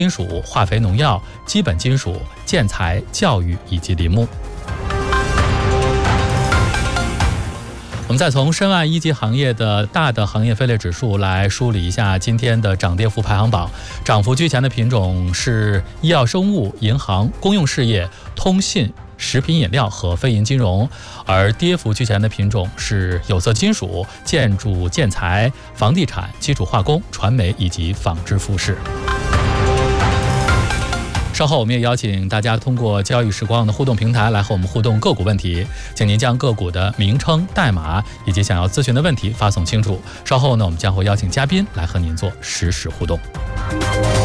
金属、化肥、农药、基本金属、建材、教育以及林木。我们再从申万一级行业的大的行业分类指数来梳理一下今天的涨跌幅排行榜。涨幅居前的品种是医药生物、银行、公用事业、通信、食品饮料和非银金融，而跌幅居前的品种是有色金属、建筑建材、房地产、基础化工、传媒以及纺织服饰。稍后我们也邀请大家通过交易时光的互动平台来和我们互动个股问题，请您将个股的名称、代码以及想要咨询的问题发送清楚。稍后呢，我们将会邀请嘉宾来和您做实时互动。